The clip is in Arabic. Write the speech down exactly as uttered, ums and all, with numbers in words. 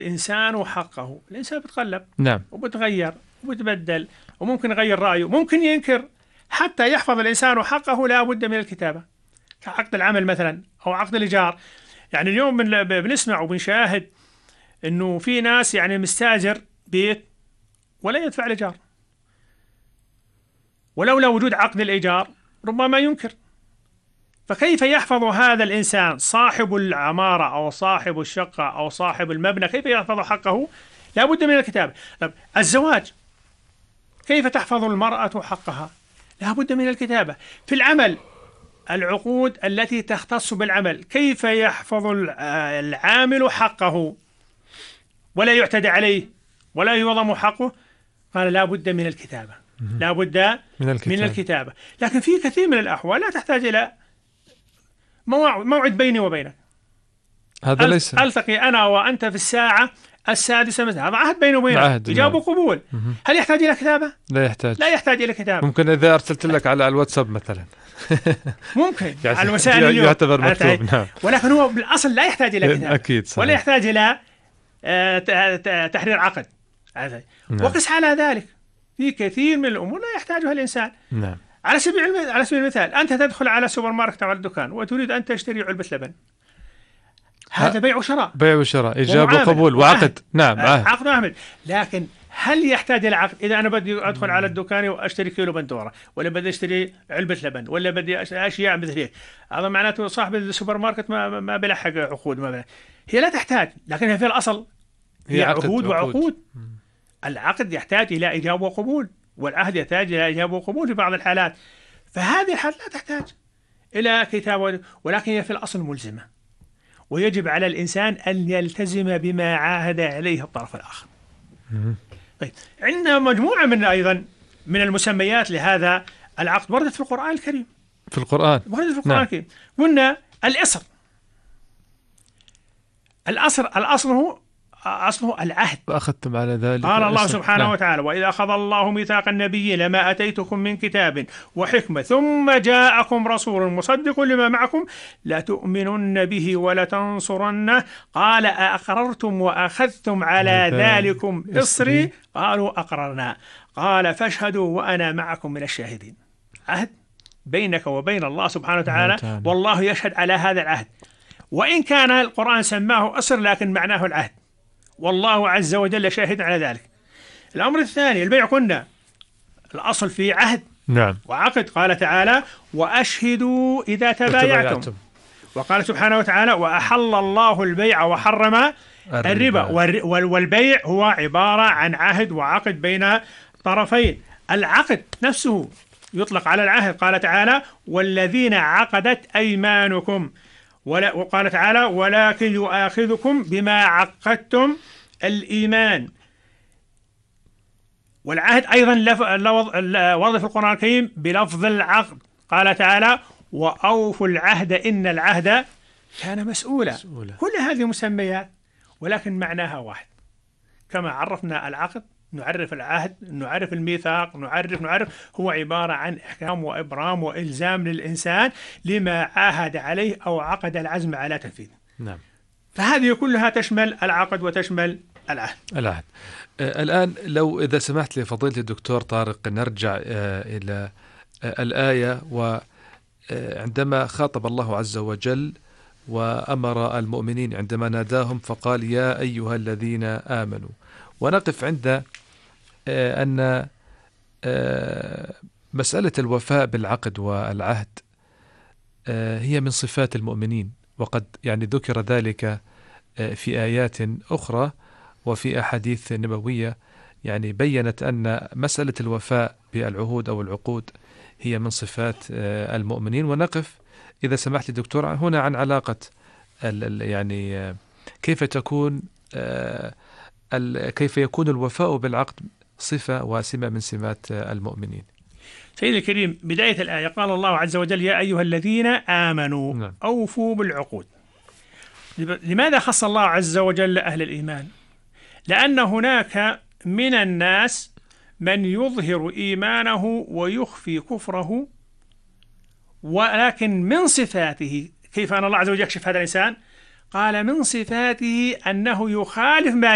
الإنسان حقه. الإنسان بتقلب نعم وبتغير وبتبدل وممكن يغير رأيه، ممكن ينكر. حتى يحفظ الإنسان حقه لا بد من الكتابة، كعقد العمل مثلا أو عقد الإيجار. يعني اليوم بن- بنسمع وبنشاهد إنه في ناس يعني مستأجر بيت ولا يدفع الإيجار، ولولا وجود عقد الإيجار ربما ينكر. فكيف يحفظ هذا الإنسان صاحب العمارة أو صاحب الشقة أو صاحب المبنى، كيف يحفظ حقه؟ لا بد من الكتابة. طب الزواج، كيف تحفظ المرأة حقها؟ لا بد من الكتابة. في العمل، العقود التي تختص بالعمل، كيف يحفظ العامل حقه ولا يعتدى عليه ولا يظلم حقه؟ قال لا بد من الكتابة، لا بد من الكتابة. من الكتابة. لكن في كثير من الأحوال لا تحتاج إلى موعد موعد بيني وبينك. هذا ليس ألتقي أنا وأنت في الساعة السادسة مثلا، هذا عهد بيني وبينك، عهد، إجابة نعم. وقبول. مهم. هل يحتاج إلى كتابة؟ لا يحتاج لا يحتاج إلى كتابة. ممكن إذا أرسلت لك على الواتساب مثلا ممكن يعني على الوسائل اليوم يعتبر مكتوب. نعم ولكن هو بالأصل لا يحتاج إلى كتابة، أكيد صحيح. ولا يحتاج إلى آه، ت- ت- تحرير عقد. هذا نعم. وقس على ذلك في كثير من الأمور لا يحتاجها الإنسان. نعم على سبيل الم- على سبيل المثال، أنت تدخل على سوبر ماركت أو على الدكان وتريد أن تشتري علبة لبن، هذا بيع وشراء، بيع وشراء، إجابة ومعاملة وقبول وعقد. نعم عهد. عقد وعمل. لكن هل يحتاج إلى عقد؟ إذا أنا بدي أدخل على الدكان وأشتري كيلو بندورة، ولا بدي أشتري علبة لبن، ولا بدي أش- أشياء مثل هيك، هذا معناته صاحب السوبر ماركت ما ما بيلحق عقود، ما بيلحق. هي لا تحتاج، لكن هي في الأصل هي, هي هي عقد عهود وعقود. وعقود. العقد يحتاج إلى إجابة وقبول، والعهد يحتاج إلى إجابة وقبول في بعض الحالات. فهذه الحالات لا تحتاج إلى كتابة، ولكن هي في الأصل ملزمة، ويجب على الإنسان أن يلتزم بما عاهد عليه الطرف الآخر. طيب، عندنا مجموعة من أيضا من المسميات لهذا العقد وردت في القرآن الكريم. في القرآن وردت في القرآن نعم. الكريم. قلنا الإصر. الأصر الأصل أصله العهد. وأخذتم على ذلك. قال الله أسر. سبحانه نعم. وتعالى: وإذا أخذ الله ميثاق النبي لما أتيتكم من كتاب وحكمة ثم جاءكم رسول مصدق لما معكم لتؤمنن به ولتنصرنه قال أأقررتم وأخذتم على ذلكم إصري قالوا أقررنا قال فاشهدوا وأنا معكم من الشاهدين. عهد بينك وبين الله سبحانه وتعالى، والله يشهد على هذا العهد. وإن كان القرآن سماه أسر لكن معناه العهد، والله عز وجل شاهد على ذلك. الأمر الثاني البيع. قلنا الأصل في عهد نعم. وعقد. قال تعالى: وأشهدوا إذا تبايعتم. وقال سبحانه وتعالى: وأحل الله البيع وحرم الربا. والبيع هو عبارة عن عهد وعقد بين طرفين. العقد نفسه يطلق على العهد. قال تعالى: والذين عقدت أيمانكم. وقال تعالى: ولكن يؤاخذكم بما عقدتم الإيمان. والعهد أيضا ورد في القرآن الكريم بلفظ العقد. قال تعالى: وأوفوا العهد إن العهد كان مسؤولا. مسؤولة. كل هذه مسميات ولكن معناها واحد. كما عرفنا العقد نعرف العهد، نعرف الميثاق، نعرف نعرف هو عبارة عن إحكام وإبرام وإلزام للإنسان لما عاهد عليه أو عقد العزم على تنفيذه. نعم. فهذه كلها تشمل العقد وتشمل العهد. العهد. آه الآن لو إذا سمحت لي فضيلة الدكتور طارق نرجع آه إلى آه الآية، وعندما خاطب الله عز وجل وأمر المؤمنين عندما ناداهم فقال: يا أيها الذين آمنوا. ونقف عند آه أن آه مسألة الوفاء بالعقد والعهد آه هي من صفات المؤمنين، وقد يعني ذكر ذلك آه في آيات أخرى وفي أحاديث نبوية يعني بيّنت أن مسألة الوفاء بالعهود أو العقود هي من صفات آه المؤمنين. ونقف إذا سمحت لي دكتور هنا عن علاقة يعني آه كيف تكون آه كيف يكون الوفاء بالعقد صفة وسمة من سمات المؤمنين. سيدي الكريم، بداية الآية قال الله عز وجل: يا أيها الذين آمنوا نعم. أوفوا بالعقود. لماذا خص الله عز وجل أهل الإيمان؟ لأن هناك من الناس من يظهر إيمانه ويخفي كفره، ولكن من صفاته كيف أن الله عز وجل يكشف هذا الإنسان؟ قال: من صفاته أنه يخالف ما